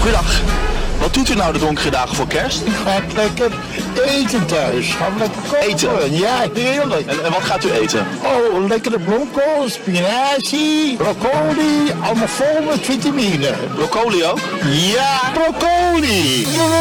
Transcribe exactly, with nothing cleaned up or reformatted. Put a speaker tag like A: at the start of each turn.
A: Goedendag. Wat doet u nou de donkere dagen voor kerst?
B: Ik ga lekker eten thuis. Gaan we lekker koken.
A: Eten?
B: Ja, heerlijk.
A: En, en wat gaat u eten?
B: Oh, lekkere bloemkool, spinazie, broccoli. Allemaal vol met vitamine.
A: Broccoli ook?
B: Ja, broccoli.